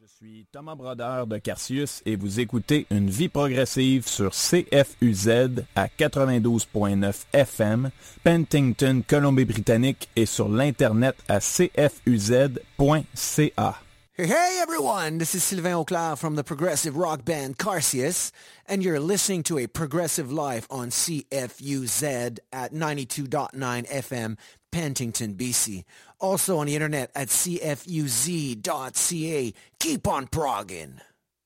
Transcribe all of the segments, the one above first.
Je suis Thomas Brodeur de Carcius et vous écoutez Une vie progressive sur CFUZ à 92.9 FM, Penticton, Colombie-Britannique et sur l'Internet à cfuz.ca. Hey everyone, this is Sylvain Auclair from the progressive rock band Carcius, and you're listening to A Progressive Life on CFUZ at 92.9 FM, Penticton, BC. Also on the internet at cfuz.ca. Keep on progging.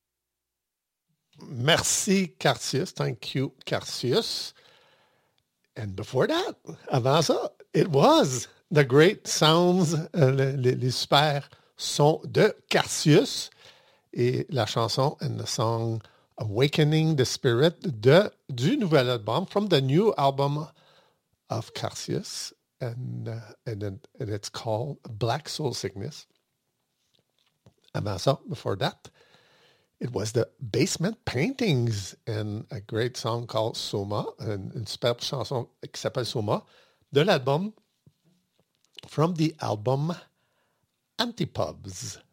Merci, Carcius. Thank you, Carcius. And before that, avant ça, it was the great sounds, les super sons de Carcius et la chanson and the song Awakening the Spirit du nouvel album, from the new album of Carcius, and it's called Black Soul Sickness. Avant ça, before that, it was the Basement Paintings and a great song called Soma, une superbe chanson qui s'appelle Soma, de l'album, from the album Antipods.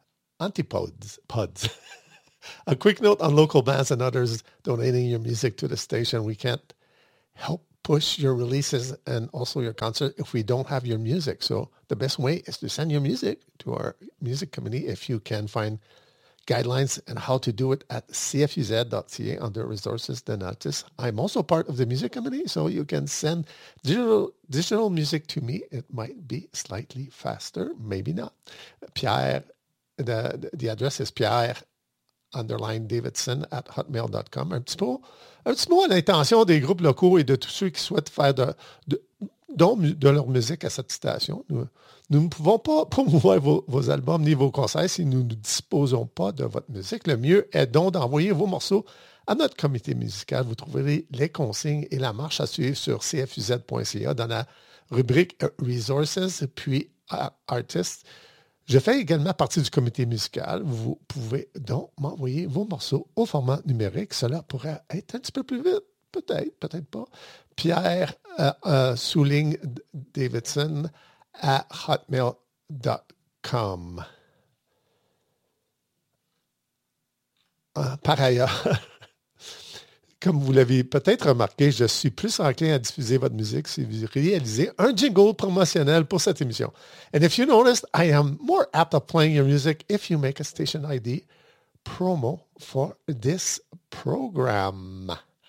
A quick note on local bands and others donating your music to the station. We can't help push your releases and also your concert if we don't have your music. So the best way is to send your music to our music committee if you can find guidelines and how to do it at cfuz.ca under resources then artists. I'm also part of the music committee, so you can send digital music to me. It might be slightly faster, maybe not. Pierre, the address is Pierre_Davidson at hotmail.com. Un petit mot à l'intention des groupes locaux et de tous ceux qui souhaitent faire de leur musique à cette station. Nous ne pouvons pas promouvoir vos albums ni vos concerts si nous ne disposons pas de votre musique. Le mieux est donc d'envoyer vos morceaux à notre comité musical. Vous trouverez les consignes et la marche à suivre sur cfuz.ca dans la rubrique Resources, puis Artists. Je fais également partie du comité musical. Vous pouvez donc m'envoyer vos morceaux au format numérique. Cela pourrait être un petit peu plus vite. Peut-être pas. Pierre Davidson à hotmail.com. Par ailleurs, comme vous l'avez peut-être remarqué, je suis plus enclin à diffuser votre musique si vous réalisez un jingle promotionnel pour cette émission. And if you noticed, I am more apt at playing your music if you make a station ID promo for this program.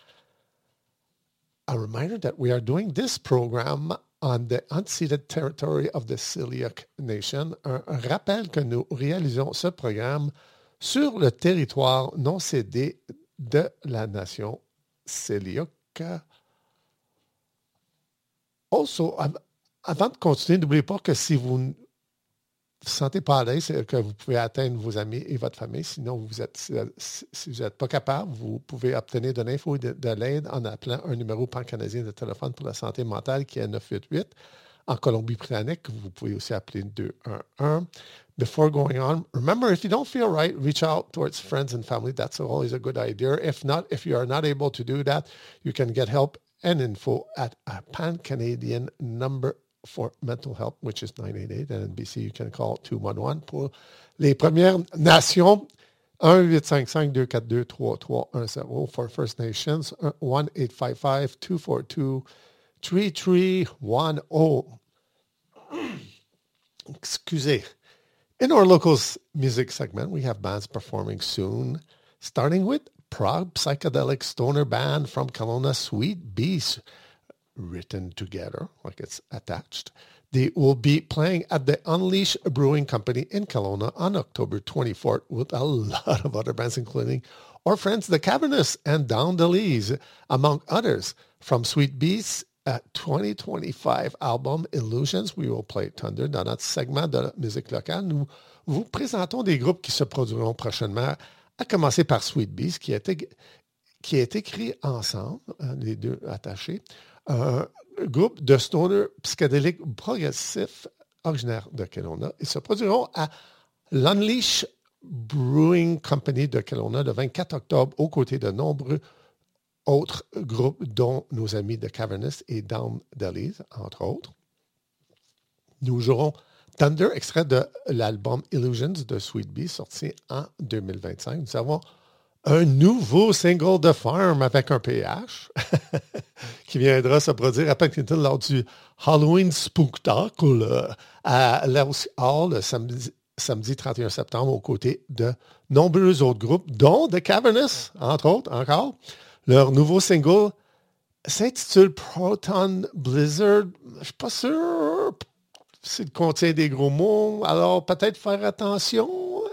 A reminder that we are doing this program on the unceded territory of the Syilx Nation. Un rappel que nous réalisons ce programme sur le territoire non cédé de la nation Syilx. Also, avant de continuer, n'oubliez pas que si vous ne vous sentez pas à l'aise, que vous pouvez atteindre vos amis et votre famille. Sinon, si vous n'êtes pas capable, vous pouvez obtenir de l'info et de l'aide en appelant un numéro pan-canadien de téléphone pour la santé mentale qui est 988. En Colombie-Britannique, vous pouvez aussi appeler 211. Before going on, remember, if you don't feel right, reach out towards friends and family. That's always a good idea. If you are not able to do that, you can get help and info at a pan-Canadian number for mental health, which is 988. And in BC, you can call 211. Pour les Premières Nations, 1-855-242-3310. For First Nations, 1-855-242-3310. Excusez. In our locals music segment, we have bands performing soon, starting with prog psychedelic stoner band from Kelowna, Sweet Beast, written together, like it's attached. They will be playing at the Unleash Brewing Company in Kelowna on October 24th with a lot of other bands, including our friends The Cavernous and Down the Lees, among others. From Sweet Beast, 2025 album Illusions, we will play Thunder. Dans notre segment de musique locale, nous vous présentons des groupes qui se produiront prochainement, à commencer par Sweet Beast, qui est écrit ensemble, les deux attachés, un groupe de stoner psychédélique progressif originaire de Kelowna. Ils se produiront à l'Unleash Brewing Company de Kelowna le 24 octobre, aux côtés de nombreux autres groupes, dont nos amis The Cavernous et Down the Lees, entre autres. Nous jouerons Thunder, extrait de l'album Illusions de Sweet Bee, sorti en 2025. Nous avons un nouveau single de Farm avec un PH qui viendra se produire à Penticton lors du Halloween Spooktacle à l'Elks Hall le samedi 31 septembre aux côtés de nombreux autres groupes, dont The Cavernous, entre autres, encore. Leur nouveau single s'intitule Proton Blizzard. Je ne suis pas sûr s'il contient des gros mots, alors peut-être faire attention.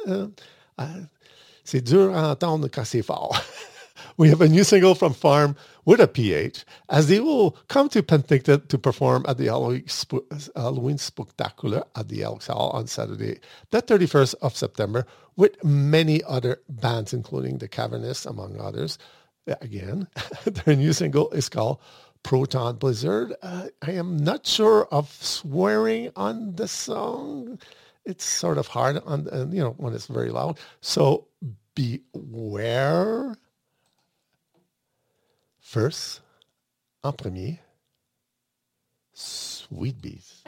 C'est dur à entendre quand c'est fort. We have a new single from Farm with a PH, as they will come to Penticton to perform at the Halloween Spooktacular at the Elks Hall on Saturday, the 31st of September, with many other bands, including The Cavernous, among others. Again, their new single is called Proton Blizzard. I am not sure of swearing on the song. It's sort of hard on, when it's very loud. So beware. First, en premier, Sweet Bees.